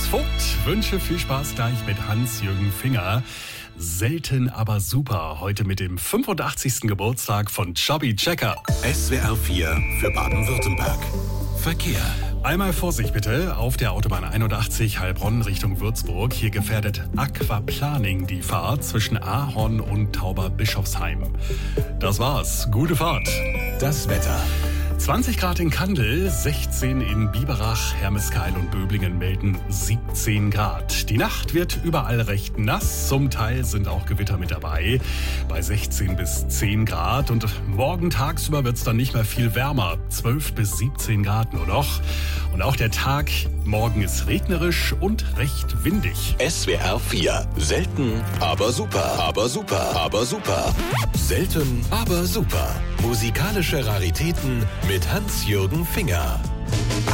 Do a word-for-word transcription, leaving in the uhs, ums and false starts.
Moritz Vogt. Wünsche viel Spaß gleich mit Hans-Jürgen Finger. Selten, aber super. Heute mit dem fünfundachtzigsten Geburtstag von Chubby Checker. S W R vier für Baden-Württemberg. Verkehr. Einmal Vorsicht bitte auf der Autobahn einundachtzig Heilbronn Richtung Würzburg. Hier gefährdet Aquaplaning die Fahrt zwischen Ahorn und Tauberbischofsheim. Das war's. Gute Fahrt. Das Wetter. zwanzig Grad in Kandel, sechzehn in Biberach, Hermeskeil und Böblingen melden siebzehn Grad. Die Nacht wird überall recht nass, zum Teil sind auch Gewitter mit dabei, bei sechzehn bis zehn Grad. Und morgen tagsüber wird es dann nicht mehr viel wärmer, zwölf bis siebzehn Grad nur noch. Und auch der Tag morgen ist regnerisch und recht windig. S W R vier. Selten, aber super. Aber super. Aber super. Selten, aber super. Musikalische Raritäten mit Hans-Jürgen Finger.